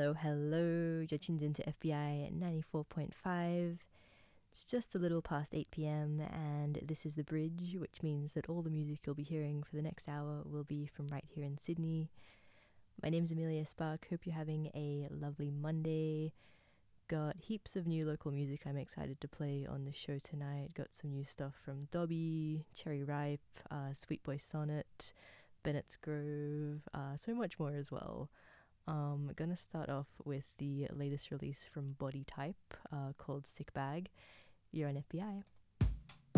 Hello. You're tuned into FBI at 94.5. It's just a little past 8 p.m., and this is The Bridge, which means that all the music you'll be hearing for the next hour will be from right here in Sydney. My name's Amelia Spark. Hope you're having a lovely Monday. Got heaps of new local music I'm excited to play on the show tonight. Got some new stuff from Dobby, Cherry Ripe, Sweet Boy Sonnet, Bennett's Grove, so much more as well. Gonna start off with the latest release from Body Type called Sick Bag. You're on FBI.